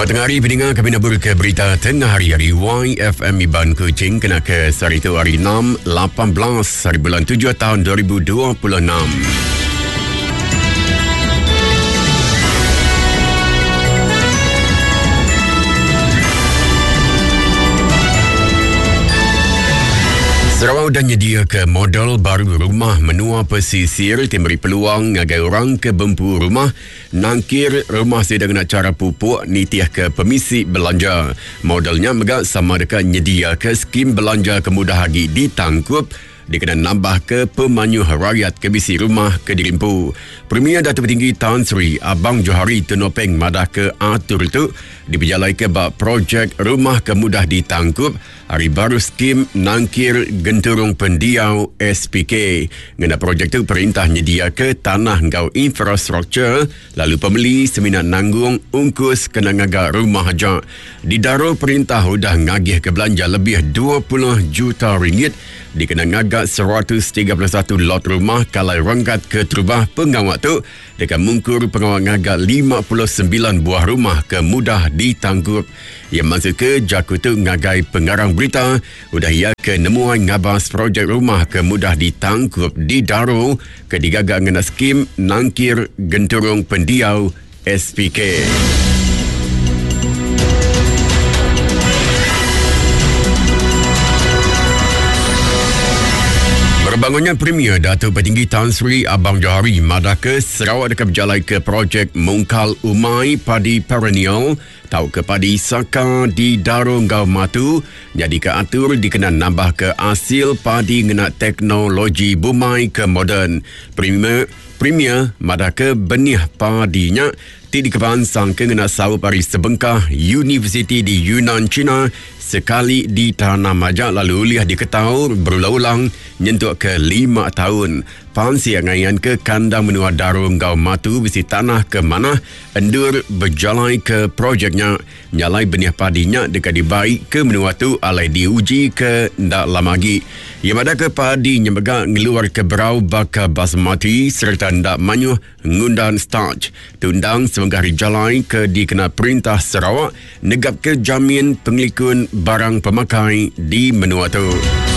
Selamat tengah hari pendengar, kami nak ke berita tengah hari YFM Iban Kuching kena ke hari itu hari 6, 18 hari bulan 7 tahun 2026. Sarawak dah nyedia ke model baru rumah menua pesisir memberi peluang ngagai orang ke bempu rumah nangkir rumah sedang nak cara pupuk nitiah ke pemisi belanja. Modelnya megak sama dekat nyedia ke skim belanja kemudah lagi ditangkup dikena nambah ke pemanyu rakyat ke bisi rumah ke Dirimpu. Premier Datuk Petinggi Tan Sri Abang Johari Tunopeng madah ke atur itu diberjalai ke bak projek rumah kemudah ditangkup hari baru skim nangkir genturung pendiau SPK. Ngena projek itu perintah nyedia ke tanah ngau infrastruktur lalu pembeli seminat nanggung ungkus kena ngagak rumah aja. Di Daro perintah sudah ngagih ke belanja lebih 20 juta ringgit dikena ngagak 131 lot rumah kalai renggat ke terubah pengawak tu dekat mungkur pengawak ngagak 59 buah rumah kemudah ditanggup. Yang masuk ke jaku tu ngagai pengarang berita udah ia ke nemuan ngabas projek rumah kemudah ditanggup di Daro ke digagak ngena skim nangkir genturung pendiau SPK. Bangunnya Premier Datuk Petinggi Tan Sri Abang Johari madah ke Sarawak dekat berjalai ke projek Mungkal Umai Padi Perennial tau ke padi saka di Daro Ngau Matu jadi ke atur dikena nambah ke hasil padi ngena teknologi bumai ke moden. Premier madah ke benih padinya di kebangsang ke ngena sawu pari sebengkah Universiti di Yunnan China sekali di Tanah Majak lalu liah diketahui berulang-ulang nyentuk ke 5 tahun. Pansi angayan ke kandang menua Daro Ngau Matu bisi tanah ke mana endur berjalan ke projeknya nyalai benih padinya dekat dibaik ke menua tu alai diuji ke ndak lama lagi. Ia ada ke padi nyembegak ngeluar ke berau baka basmati serta ndak manyuh ngundan starch. Tundang semenggah jalan ke dikena perintah Sarawak negap ke jamin pengelikun barang pemakai di menua tu.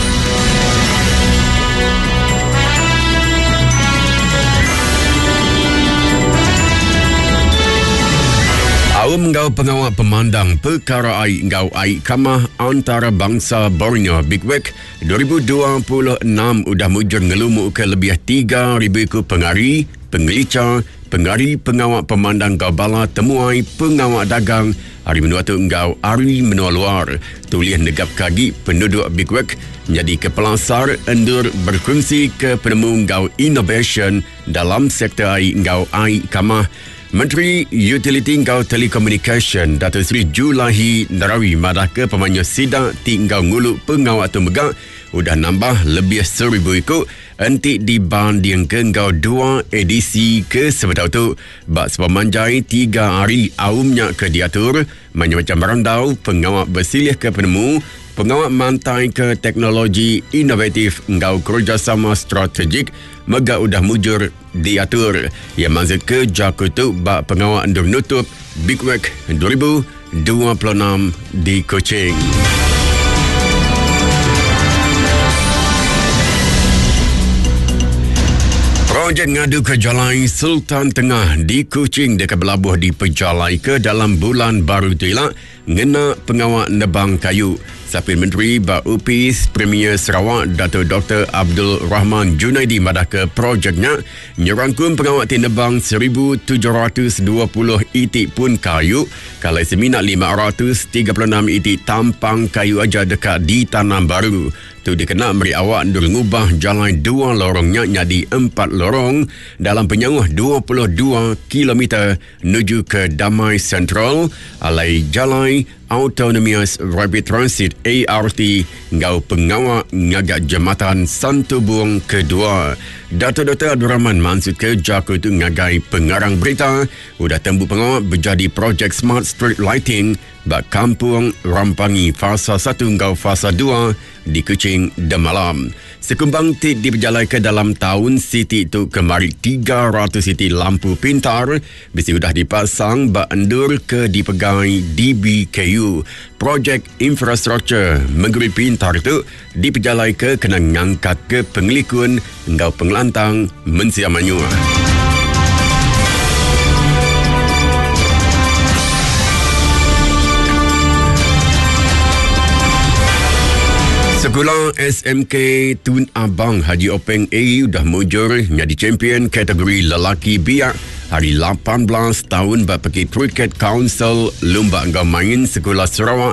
Awam ngau pengawal pemandang perkara air ngau air kamah antarabangsa Borneo Bigwek 2026 udah mujur ngelumuk ke lebih 3,000 ku pengari, pengelicah, pengari pengawal pemandang ngau bala temuai pengawal dagang hari menua tu ngau hari menua luar. Tuliah negap kagi penduduk Bigwek jadi kepelasar endur berkongsi ke penemu ngau innovation dalam sektor air ngau air kamah. Menteri Utility Ngau Telekomunikasi Datuk Seri Julahi Narawi madah ke pemanyu sidang tinggal ngulu pengawal tu megak udah nambah lebih 1,000 ikut enti dibanding ke ngau 2 edisi ke sebetau tu bak sepamanjai 3 hari awumnya ke diatur macam barandau pengawal bersilih ke penemu pengawal mantai ke teknologi inovatif ngau kerjasama strategik megak udah mujur diatur. Yang maksud ke jaku tu bak pengawal endur nutup Bigwek 2026 di Kuching. Projek ngadu ke Jalai Sultan Tengah di Kuching dekat berlabuh di Pejalai ke dalam bulan baru tu ialah ngena pengawal nebang kayu. Sapin Menteri UPIS Premier Sarawak Datuk Dr. Abdul Rahman Junaidi madah ke projeknya nyerangkum pengawal tinebang 1,720 itik pun kayu kalau seminat 536 itik tampang kayu aja dekat di Tanah Baru. Tu dikena beri awak ndur ngubah jalan 2 lorongnya jadi 4 lorong dalam penyangguh 22 km menuju ke Damai Central alai jalan Autonomous Rapid Transit ART ngau pengawak ngagak jambatan Santubong kedua. Dato' Dr. Abdul Rahman maksud ke Jako itu ngagai pengarang berita udah tembu pengawak berjadi projek Smart Street Lighting bak Kampung Rampangi fasa 1 hingga fasa 2 di Kuching dan Malam. Sekumbang tik diperjalankan dalam tahun Siti itu kemari 300 siti lampu pintar bisi sudah dipasang bak endur ke dipegai DBKU. Projek infrastruktur menggeri pintar itu diperjalankan kena ngangkat ke pengelikun hingga pengelantang Mensia Manyua. Sekolah SMK Tun Abang Haji Openg A dah mujur jadi champion kategori lelaki biak hari 18 tahun bapakit Cricket Council Lomba Angga Main Sekolah Sarawak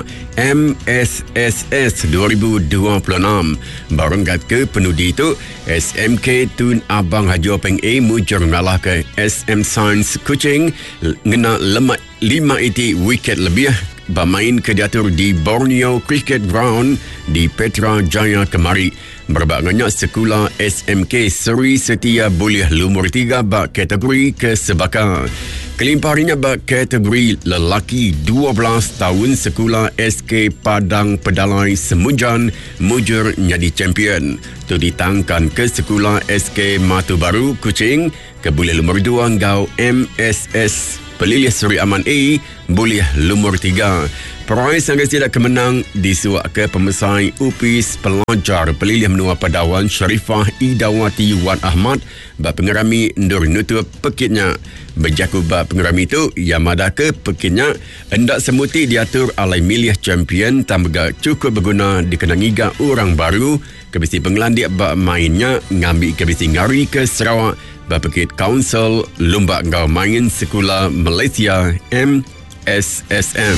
MSSS 2026. Barang ke penudi itu SMK Tun Abang Haji Openg A mujur ngalah ke SM Science Kuching ngena lemak 5 wiket lebih bermain ke diatur di Borneo Cricket Ground di Petra Jaya kemari. Berbagainya sekolah SMK Seri Setia boleh lumur 3 bak kategori kesebaka. Kelimpahnya bak kategori lelaki 12 tahun sekolah SK Padang Pedalai Semujan mujur jadi champion. Tu ditangkan ke sekolah SK Matu Baru Kuching ke boleh lumur 2 ngau MSS Pelilih Seri Aman A boleh lumur 3. Prize yang tidak kemenang disuak ke pemesai UPIS pelajar pelilih menua Padawan Sharifah Idawati Wan Ahmad bak pengerami Nur Nutup pekitnya. Berjaku bak pengerami itu yang madah ke pekitnya hendak semuti diatur alai milih champion tambah cukup berguna dikenangiga orang baru kebisi penglandik bak mainnya ngambil kebisi ngari ke Sarawak Bapakit Council Lomba Angga Main Sekolah Malaysia MSSM.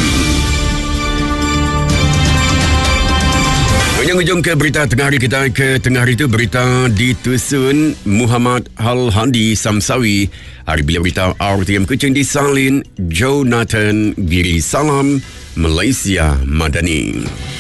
Ujung ke berita tengah hari kita. Ke tengah hari itu berita ditusun Muhammad Al-Handi Samsawi. Hari bila berita RTM Kuching disalin Jonathan Giri Salam Malaysia Madani.